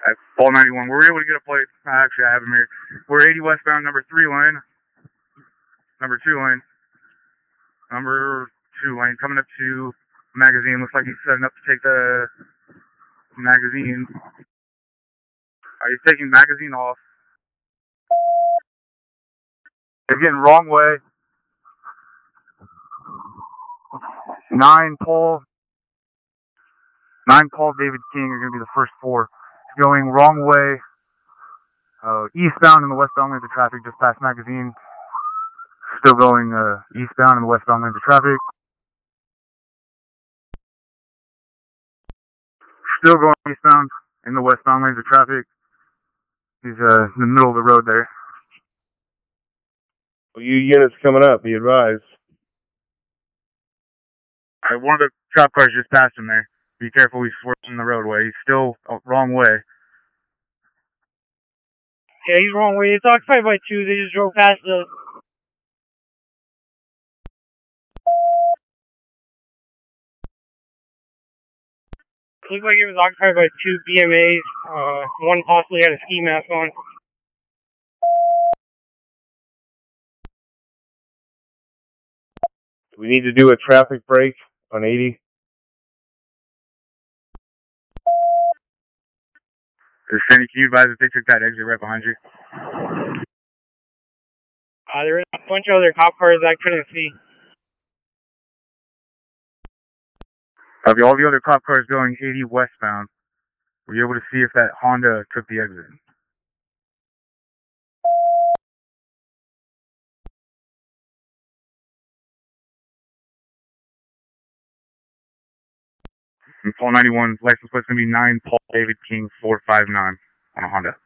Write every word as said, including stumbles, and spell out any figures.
At Paul ninety-one, we're able to get a plate. Actually, I have them here. We're eighty westbound, number three lane. Number two lane. Number two lane, coming up to magazine. Looks like he's setting up to take the magazine. Are you taking magazine off? He's getting wrong way. Nine Paul. Nine Paul David King are going to be the first four. Going wrong way. Uh, eastbound in the westbound lanes of traffic, just past magazine. Still going uh, eastbound in the westbound lanes of traffic. Still going eastbound in the westbound lanes of traffic. He's uh, in the middle of the road there. Well, you units coming up, be advised. Alright, one of the cop cars just passed him there. Be careful, he's swerving the roadway. He's still uh, wrong way. Yeah, he's wrong way. It's occupied by two. They just drove past us. Looked like it was occupied by two B M As. Uh, one possibly had a ski mask on. We need to do a traffic break on eighty. Sandy, can you advise if they took that exit right behind you? Uh, there were a bunch of other cop cars I couldn't see. Of all the other cop cars going eighty westbound, were you able to see if that Honda took the exit? And Paul ninety-one, license plate's going to be nine Paul David King four five nine on a Honda.